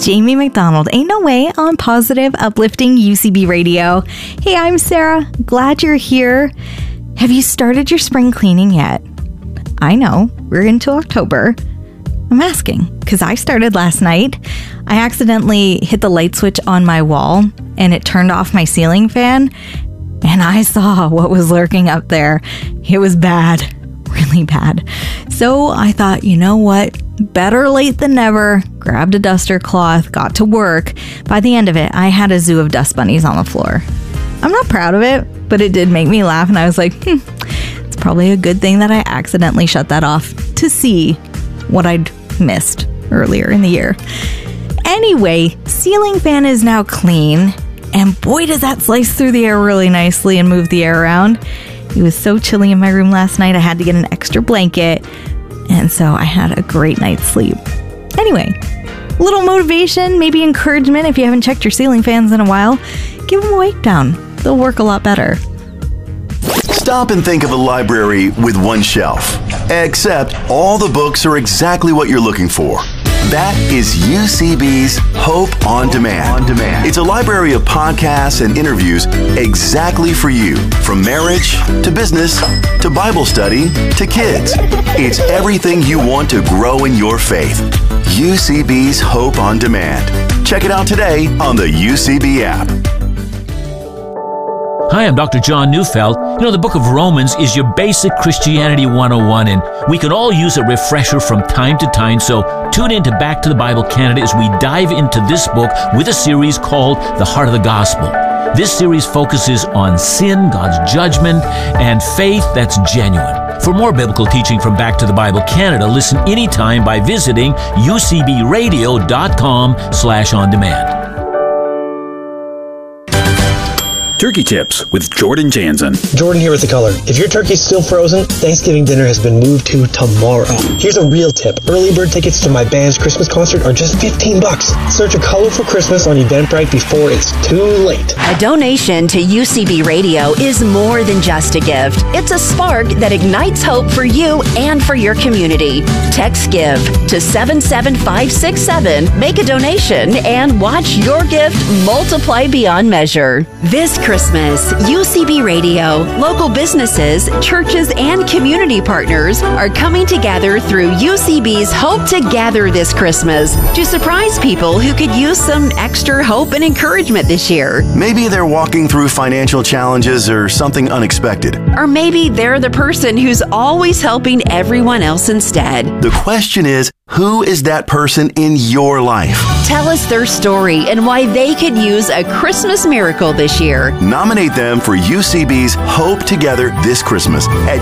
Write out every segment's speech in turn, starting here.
Jamie McDonald. Ain't No Way on Positive Uplifting UCB Radio. Hey, I'm Sarah. Glad you're here. Have you started your spring cleaning yet? I know, we're into October. I'm asking because I started last night. I accidentally hit the light switch on my wall and it turned off my ceiling fan. And I saw what was lurking up there. It was bad, really bad. So I thought, you know what? Better late than never. Grabbed a duster cloth, got to work. By the end of it, I had a zoo of dust bunnies on the floor. I'm not proud of it, but it did make me laugh. And I was like, it's probably a good thing that I accidentally shut that off to see what I'd missed earlier in the year. Anyway, ceiling fan is now clean. And boy, does that slice through the air really nicely and move the air around. It was so chilly in my room last night, I had to get an extra blanket. And so I had a great night's sleep. Anyway, a little motivation, maybe encouragement if you haven't checked your ceiling fans in a while. Give them a wake down. They'll work a lot better. Stop and think of a library with one shelf. Except all the books are exactly what you're looking for. That is UCB's Hope on Demand. It's a library of podcasts and interviews exactly for you. From marriage to business to Bible study to kids. It's everything you want to grow in your faith. UCB's Hope on Demand. Check it out today on the UCB app. Hi, I'm Dr. John Neufeld. You know, the book of Romans is your basic Christianity 101, and we can all use a refresher from time to time, so tune in to Back to the Bible Canada as we dive into this book with a series called The Heart of the Gospel. This series focuses on sin, God's judgment, and faith that's genuine. For more biblical teaching from Back to the Bible Canada, listen anytime by visiting ucbradio.com/on-demand. Turkey Tips with Jordan Jansen. Jordan here with The Color. If your turkey's still frozen, Thanksgiving dinner has been moved to tomorrow. Here's a real tip. Early bird tickets to my band's Christmas concert are just $15. Search A Color for Christmas on Eventbrite before it's too late. A donation to UCB Radio is more than just a gift. It's a spark that ignites hope for you and for your community. Text GIVE to 77567. Make a donation and watch your gift multiply beyond measure. This Christmas, UCB Radio, local businesses, churches, and community partners are coming together through UCB's Hope Together this Christmas to surprise people who could use some extra hope and encouragement this year. Maybe they're walking through financial challenges or something unexpected. Or maybe they're the person who's always helping everyone else instead. The question is, who is that person in your life? Tell us their story and why they could use a Christmas miracle this year. Nominate them for UCB's Hope Together this Christmas at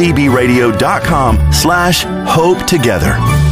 ucbradio.com/Hope Together.